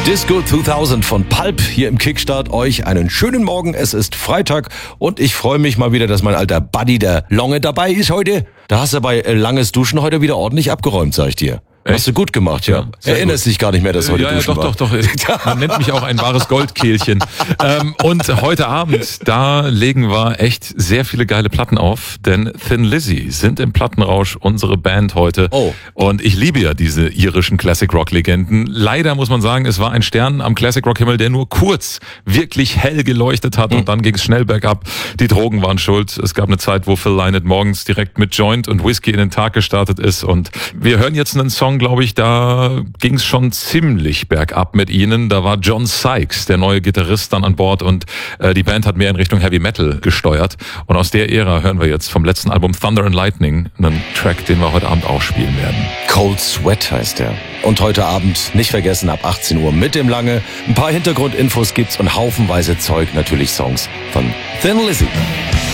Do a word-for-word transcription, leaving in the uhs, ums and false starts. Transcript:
Disco zweitausend von Pulp hier im Kickstart. Euch einen schönen Morgen. Es ist Freitag und ich freue mich mal wieder, dass mein alter Buddy, der Longe, dabei ist heute. Da hast du bei Langes Duschen heute wieder ordentlich abgeräumt, sag ich dir. Echt? Hast du gut gemacht, ja. ja Erinnerst gut. dich gar nicht mehr, dass heute ja, Duschen ja, doch, war. doch, doch. Man nennt mich auch ein wahres Goldkehlchen. ähm, und heute Abend, da legen wir echt sehr viele geile Platten auf, denn Thin Lizzy sind im Plattenrausch unsere Band heute. Oh. Und ich liebe ja diese irischen Classic-Rock-Legenden. Leider muss man sagen, es war ein Stern am Classic-Rock-Himmel, der nur kurz wirklich hell geleuchtet hat, mhm. und dann ging es schnell bergab. Die Drogen waren schuld. Es gab eine Zeit, wo Phil Lynott morgens direkt mit Joint und Whisky in den Tag gestartet ist. Und wir hören jetzt einen Song, glaube ich, da ging es schon ziemlich bergab mit ihnen. Da war John Sykes, der neue Gitarrist, dann an Bord und äh, die Band hat mehr in Richtung Heavy Metal gesteuert. Und aus der Ära hören wir jetzt vom letzten Album Thunder and Lightning einen Track, den wir heute Abend auch spielen werden. Cold Sweat heißt der. Und heute Abend, nicht vergessen, ab achtzehn Uhr mit dem Lange. Ein paar Hintergrundinfos gibt's und haufenweise Zeug, natürlich Songs von Thin Lizzy.